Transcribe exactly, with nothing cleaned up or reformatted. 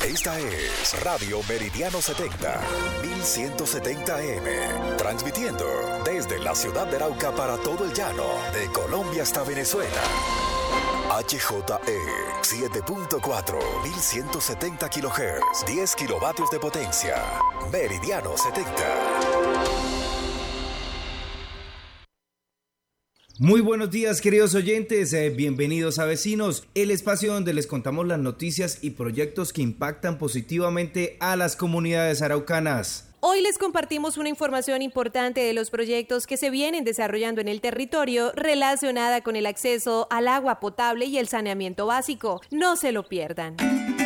Esta es Radio Meridiano setenta, mil ciento setenta A M, transmitiendo desde la ciudad de Arauca para todo el llano, de Colombia hasta Venezuela. H J E siete punto cuatro, mil ciento setenta kilohertz, diez kilovatios de potencia. Meridiano setenta. Muy buenos días, queridos oyentes, eh, bienvenidos a Vecinos, el espacio donde les contamos las noticias y proyectos que impactan positivamente a las comunidades araucanas. Hoy les compartimos una información importante de los proyectos que se vienen desarrollando en el territorio relacionada con el acceso al agua potable y el saneamiento básico. No se lo pierdan.